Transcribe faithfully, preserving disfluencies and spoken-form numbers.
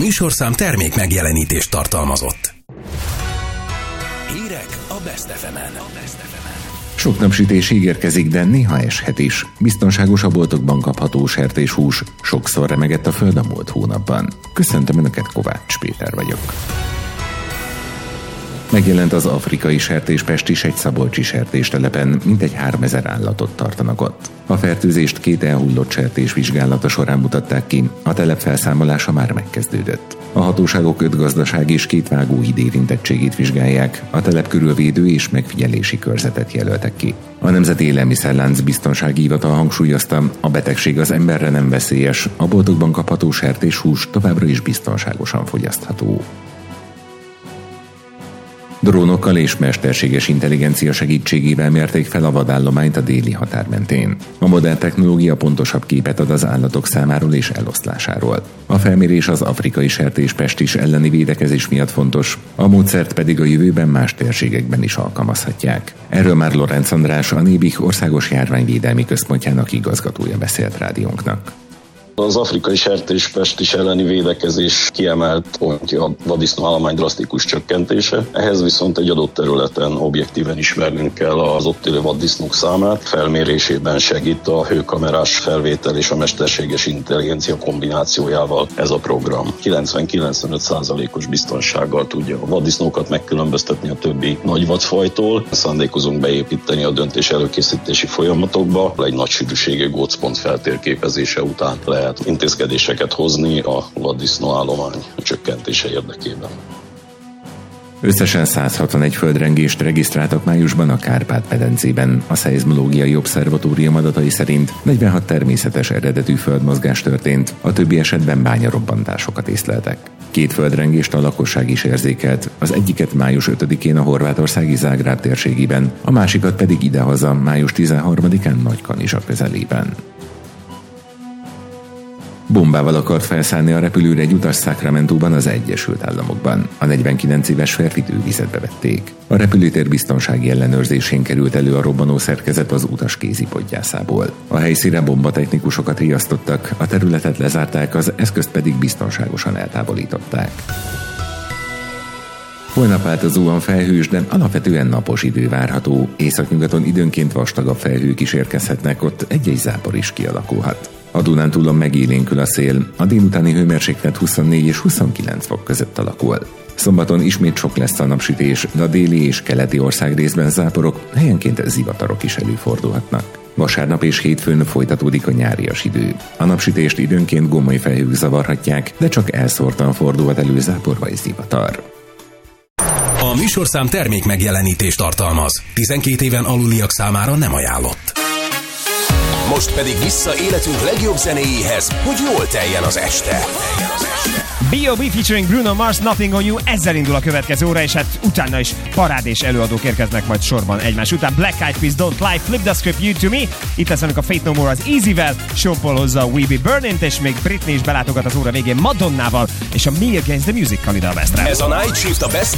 műsorszám termék megjelenítést tartalmazott. Hírek a Best ef emen. Sok napsütés ígérkezik, de néha eshet is. Biztonságos a boltokban kapható sertéshús, sokszor remegett a föld a múlt hónapban. Köszöntöm Önöket, Kovács Péter vagyok. Megjelent az afrikai sertéspest is egy szabolcsi sertéstelepen, mintegy háromezer állatot tartanak ott. A fertőzést két elhullott sertés vizsgálata során mutatták ki, a telep felszámolása már megkezdődött. A hatóságok öt gazdaság és két vágóhíd érintettségét vizsgálják, a telep körül védő és megfigyelési körzetet jelöltek ki. A Nemzeti Élelmiszerlánc Biztonsági Hivatal hangsúlyozta, a betegség az emberre nem veszélyes, a boltokban kapható sertéshús továbbra is biztonságosan fogyasztható. Drónokkal és mesterséges intelligencia segítségével mérték fel a vadállományt a déli határ mentén. A modern technológia pontosabb képet ad az állatok számáról és eloszlásáról. A felmérés az afrikai sertéspestis elleni védekezés miatt fontos, a módszert pedig a jövőben más térségekben is alkalmazhatják. Erről már Lorenz András, a Nébih Országos Járványvédelmi Központjának igazgatója beszélt rádiónknak. Az afrikai sertéspestis elleni védekezés kiemelt pontja a vaddisznóállomány drasztikus csökkentése. Ehhez viszont egy adott területen objektíven ismernünk kell az ott élő vaddisznók számát. Felmérésében segít a hőkamerás felvétel és a mesterséges intelligencia kombinációjával ez a program. kilencven-kilencvenöt százalékos biztonsággal tudja a vaddisznókat megkülönböztetni a többi nagy vadfajtól. Szándékozunk beépíteni a döntés előkészítési folyamatokba. Egy nagy sűrűségű gócpont feltérképezése után lehet intézkedéseket hozni a vaddisznóállomány csökkentése érdekében. Összesen száz hatvanegy földrengést regisztráltak májusban a Kárpát-medencében. A Szeizmológiai Obszervatórium adatai szerint negyvenhat természetes eredetű földmozgás történt, a többi esetben bányarobbantásokat észleltek. Két földrengést a lakosság is érzékelt, az egyiket május ötödikén a horvátországi Zágráb térségében, a másikat pedig idehaza május tizenharmadikán Nagykanizsa közelében. Bombával akart felszállni a repülőre egy utas Sacramentóban az Egyesült Államokban. A negyvenkilenc éves férfit ővizetbe vették. A repülőtér biztonsági ellenőrzésén került elő a robbanó szerkezet az utas kézipodgyászából. A helyszínre bombatechnikusokat riasztottak, a területet lezárták, az eszközt pedig biztonságosan eltávolították. Holnap változóan felhős, de alapvetően napos idő várható. Északnyugaton időnként vastagabb felhők is érkezhetnek, ott egy-egy zápor is kialakulhat. A Dunántúlon megélénkül a szél, a délutáni hőmérséklet huszonnégy és huszonkilenc fok között alakul. Szombaton ismét sok lesz a napsütés, de a déli és keleti országrészben záporok, helyenként zivatarok is előfordulhatnak. Vasárnap és hétfőn folytatódik a nyárias idő. A napsütést időnként gomoly felhők zavarhatják, de csak elszórtan fordulhat elő zápor vagy zivatar. A műsorszám termék megjelenítést tartalmaz. tizenkét éven aluliak számára nem ajánlott. Most pedig vissza életünk legjobb zenéjéhez, hogy jól teljen az este. bé o bé featuring Bruno Mars, Nothing on You, ezzel indul a következő óra, és hát utána is parád és előadók érkeznek majd sorban egymás után. Black Eyed Peas, Don't Lie, Flip the Script, You to Me, itt lesz a Fate No More az Easyvel, Sean Paul hozza We Be Burning-t, és még Britney is belátogat az óra végén Madonnával, és a Me Against the Music-kal ide a Westre. Ez a Night Shift a Best